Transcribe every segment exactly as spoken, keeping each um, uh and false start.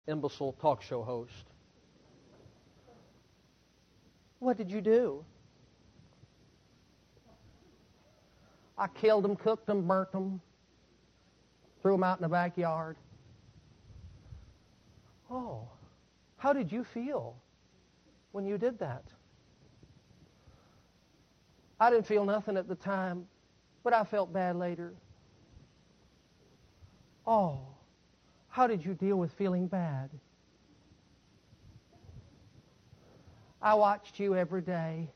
imbecile talk show host. What did you do? I killed them, cooked them, burnt them, threw them out in the backyard. Oh, how did you feel when you did that? I didn't feel nothing at the time, but I felt bad later. Oh, how did you deal with feeling bad? I watched you every day.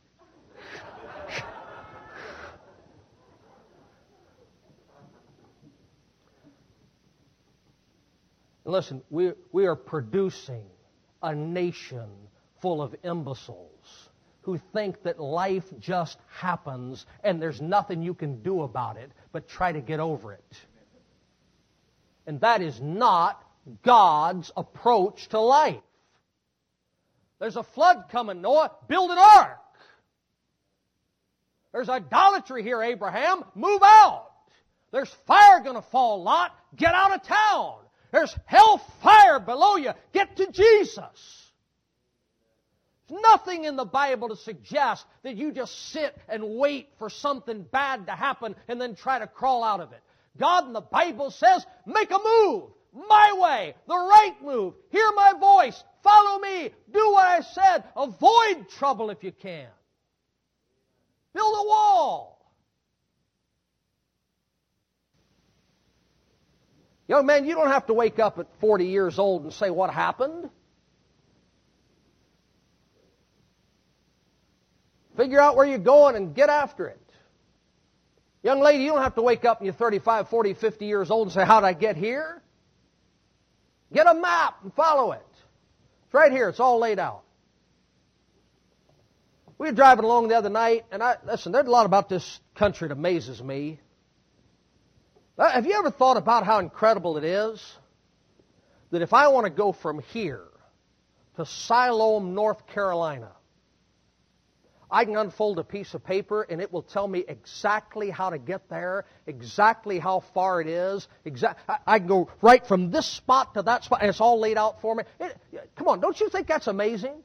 Listen, we, we are producing a nation full of imbeciles who think that life just happens and there's nothing you can do about it but try to get over it. And that is not God's approach to life. There's a flood coming, Noah. Build an ark. There's idolatry here, Abraham. Move out. There's fire going to fall, Lot. Get out of town. There's hellfire below you. Get to Jesus. There's nothing in the Bible to suggest that you just sit and wait for something bad to happen and then try to crawl out of it. God in the Bible says, make a move. My way. The right move. Hear my voice. Follow me. Do what I said. Avoid trouble if you can. Build a wall. Young man, you don't have to wake up at forty years old and say, what happened? Figure out where you're going and get after it. Young lady, you don't have to wake up when you're thirty-five, forty, fifty years old and say, how did I get here? Get a map and follow it. It's right here. It's all laid out. We were driving along the other night, and I listen, there's a lot about this country that amazes me. Have you ever thought about how incredible it is that if I want to go from here to Siloam, North Carolina, I can unfold a piece of paper and it will tell me exactly how to get there, exactly how far it is. Exact, I, I can go right from this spot to that spot, and it's all laid out for me. It, come on, don't you think that's amazing?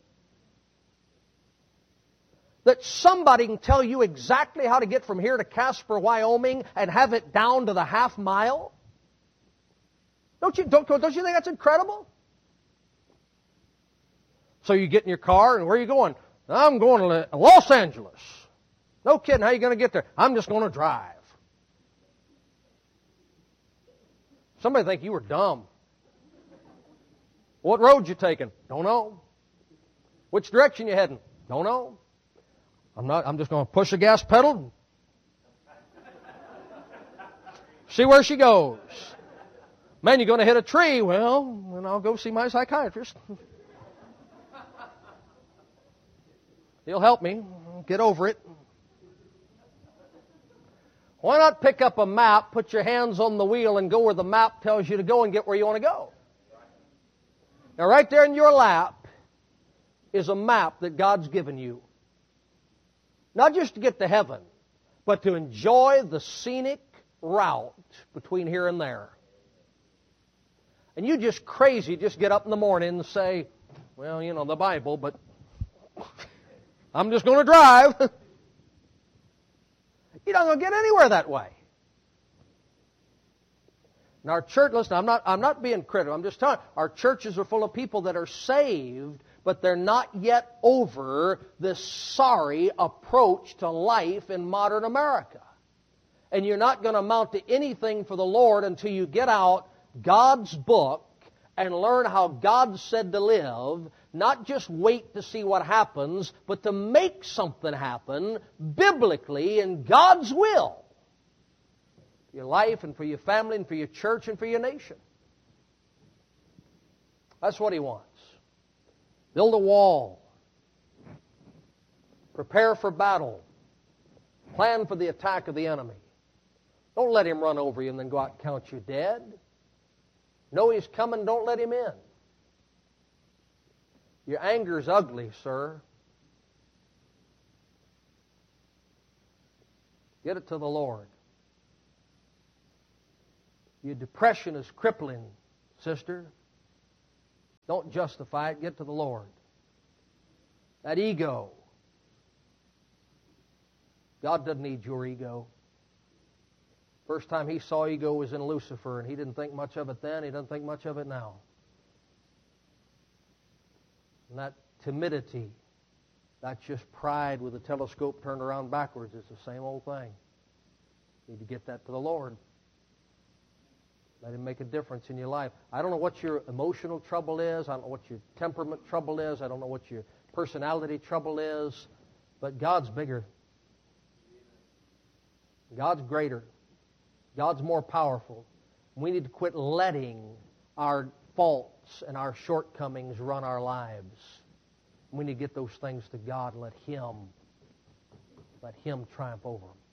That somebody can tell you exactly how to get from here to Casper, Wyoming, and have it down to the half mile? Don't you, don't, don't you think that's incredible? So you get in your car, and where are you going? I'm going to Los Angeles. No kidding, how are you going to get there? I'm just going to drive. Somebody think you were dumb. What road you taking? Don't know. Which direction you heading? Don't know. I'm not. I'm just going to push the gas pedal. See where she goes. Man, you're going to hit a tree. Well, then I'll go see my psychiatrist. He'll help me get over it. Why not pick up a map, put your hands on the wheel, and go where the map tells you to go and get where you want to go? Now, right there in your lap is a map that God's given you. Not just to get to heaven, but to enjoy the scenic route between here and there. And you just crazy just get up in the morning and say, well, you know, the Bible, but I'm just going to drive. You're not going to get anywhere that way. And our church, listen, I'm not, I'm not being critical. I'm just telling you, our churches are full of people that are saved, but they're not yet over this sorry approach to life in modern America. And you're not going to amount to anything for the Lord until you get out God's book and learn how God said to live, not just wait to see what happens, but to make something happen biblically in God's will. For your life and for your family and for your church and for your nation. That's what He wants. Build a wall. Prepare for battle. Plan for the attack of the enemy. Don't let him run over you and then go out and count you dead. Know he's coming, don't let him in. Your anger's ugly, sir. Get it to the Lord. Your depression is crippling, sister. Don't justify it. Get to the Lord. That ego. God doesn't need your ego. First time He saw ego was in Lucifer, and He didn't think much of it then. He doesn't think much of it now. And that timidity, that's just pride with a telescope turned around backwards. It's the same old thing. You need to get that to the Lord. Let Him make a difference in your life. I don't know what your emotional trouble is. I don't know what your temperament trouble is. I don't know what your personality trouble is. But God's bigger. God's greater. God's more powerful. We need to quit letting our faults and our shortcomings run our lives. We need to get those things to God and let Him, let Him triumph over them.